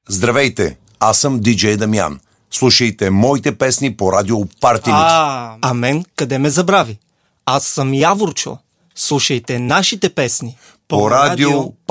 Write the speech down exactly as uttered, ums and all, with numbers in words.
Здравейте, аз съм диджей Дамян. Слушайте моите песни по радио Парти Микс. А, а мен къде ме забрави? Аз съм Яворчо. Слушайте нашите песни По радио